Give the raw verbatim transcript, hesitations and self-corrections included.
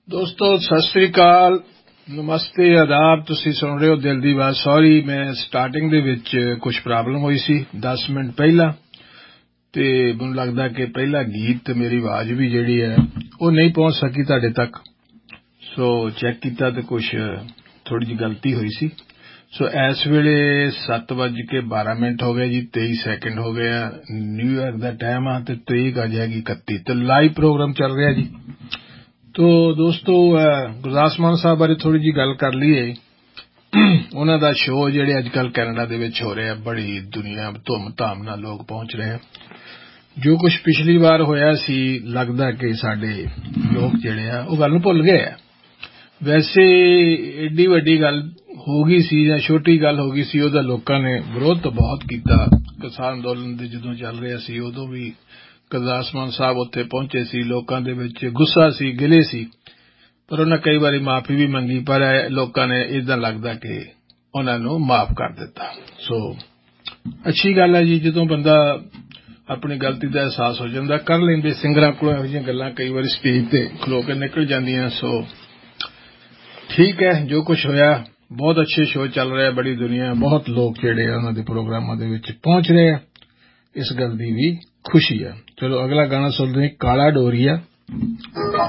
ਦੋਸਤੋ ਸਤਿ ਸ੍ਰੀ ਅਕਾਲ, ਨਮਸਤੇ, ਆਦਾਬ। ਤੁਸੀਂ ਸੁਣ ਰਹੇ ਹੋ ਦਿਲ ਦੀ ਆਵਾਜ਼। ਸੌਰੀ, ਮੈਂ ਸਟਾਰਟਿੰਗ ਦੇ ਵਿੱਚ ਕੁਝ ਪ੍ਰੋਬਲਮ ਹੋਈ ਸੀ ਦਸ ਮਿੰਟ ਪਹਿਲਾਂ, ਤੇ ਮੈਨੂੰ ਲੱਗਦਾ ਕਿ ਪਹਿਲਾ ਗੀਤ ਤੇ ਮੇਰੀ ਆਵਾਜ਼ ਵੀ ਜਿਹੜੀ ਹੈ ਉਹ ਨਹੀਂ ਪਹੁੰਚ ਸਕੀ ਤੁਹਾਡੇ ਤੱਕ। ਸੋ ਚੈੱਕ ਕੀਤਾ ਤੇ ਕੁਝ ਥੋੜੀ ਜਿਹੀ ਗਲਤੀ ਹੋਈ ਸੀ। ਸੋ ਇਸ ਵੇਲੇ ਸੱਤ ਵੱਜ ਕੇ ਬਾਰਾਂ ਮਿੰਟ ਹੋ ਗਏ ਜੀ, ਤੇਈ ਸੈਕਿੰਡ ਹੋ ਗਏ ਆ। ਨਿਊਯਾਰਕ ਦਾ ਟਾਈਮ ਆ ਤੇ ਤਰੀਕ ਅੱਜ ਹੈਗੀ ਇਕੱਤੀ ਤੇ ਲਾਈਵ ਪ੍ਰੋਗਰਾਮ ਚੱਲ ਰਿਹਾ ਜੀ। ਤੋ ਦੋਸਤੋ ਗੁਰਦਾਸ ਮਾਨ ਸਾਹਿਬ ਬਾਰੇ ਥੋੜੀ ਜਿਹੀ ਗੱਲ ਕਰ ਲਈਏ। ਉਹਨਾਂ ਦਾ ਸ਼ੋਅ ਜਿਹੜੇ ਅੱਜ ਕੱਲ੍ਹ ਕੈਨੇਡਾ ਦੇ ਵਿੱਚ ਹੋ ਰਿਹਾ, ਬੜੀ ਦੁਨੀਆ ਧੂਮ ਧਾਮ ਨਾਲ ਲੋਕ ਪਹੁੰਚ ਰਹੇ ਆ। ਜੋ ਕੁਝ ਪਿਛਲੀ ਵਾਰ ਹੋਇਆ ਸੀ, ਲੱਗਦਾ ਕਿ ਸਾਡੇ ਲੋਕ ਜਿਹੜੇ ਆ ਉਹ ਗੱਲ ਨੂੰ ਭੁੱਲ ਗਏ ਆ। ਵੈਸੇ ਏਡੀ ਵੱਡੀ ਗੱਲ ਹੋ ਗਈ ਸੀ ਜਾਂ ਛੋਟੀ ਗੱਲ ਹੋ ਗਈ ਸੀ, ਉਹਦਾ ਲੋਕਾਂ ਨੇ ਵਿਰੋਧ ਤਾਂ ਬਹੁਤ ਕੀਤਾ। ਕਿਸਾਨ ਅੰਦੋਲਨ ਦੇ ਜਦੋਂ ਚੱਲ ਰਿਹਾ ਸੀ ਉਦੋਂ ਵੀ ਗੁਰਦਾਸ ਮਾਨ ਸਾਹਿਬ ਉੱਥੇ ਪਹੁੰਚੇ ਸੀ। ਲੋਕਾਂ ਦੇ ਵਿੱਚ ਗੁੱਸਾ ਸੀ, ਗਿਲੇ ਸੀ, ਪਰ ਉਹਨਾਂ ਕਈ ਵਾਰੀ ਮਾਫੀ ਵੀ ਮੰਗੀ, ਪਰ ਲੋਕਾਂ ਨੇ ਏਦਾਂ ਲੱਗਦਾ ਕਿ ਉਹਨਾਂ ਨੂੰ ਮਾਫ ਕਰ ਦਿੱਤਾ। ਸੋ ਅੱਛੀ ਗੱਲ ਹੈ ਜੀ, ਜਦੋਂ ਬੰਦਾ ਆਪਣੀ ਗਲਤੀ ਦਾ ਅਹਿਸਾਸ ਹੋ ਜਾਂਦਾ ਕਰ ਲੈਂਦੇ। ਸਿੰਗਰਾਂ ਕੋਲੋਂ ਇਹੋ ਜਿਹੀਆਂ ਗੱਲਾਂ ਕਈ ਵਾਰੀ ਸਟੇਜ ਤੇ ਖਲੋ ਕੇ ਨਿਕਲ ਜਾਂਦੀਆਂ। ਸੋ ਠੀਕ ਹੈ, ਜੋ ਕੁਝ ਹੋਇਆ। ਬਹੁਤ ਅੱਛੇ ਸ਼ੋਅ ਚੱਲ ਰਿਹਾ, ਬੜੀ ਦੁਨੀਆ, ਬਹੁਤ ਲੋਕ ਜਿਹੜੇ ਆ ਉਹਨਾਂ ਦੇ ਪ੍ਰੋਗਰਾਮਾਂ ਦੇ ਵਿੱਚ ਪਹੁੰਚ ਰਹੇ ਆ। ਇਸ ਗੱਲ ਦੀ ਵੀ ਖੁਸ਼ੀ ਹੈ। ਚਲੋ ਅਗਲਾ ਗਾਣਾ ਸੁਣਦੇ ਹਾਂ, ਕਾਲਾ ਡੋਰੀਆ।